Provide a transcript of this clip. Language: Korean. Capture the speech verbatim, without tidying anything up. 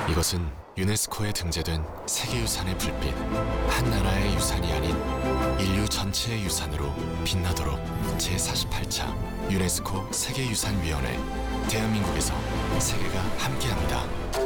이것은 유네스코에 등재된 세계유산의 불빛, 한 나라의 유산이 아닌 인류 전체의 유산으로 빛나도록 제사십팔 차 유네스코 세계유산위원회, 대한민국에서 세계가 함께합니다.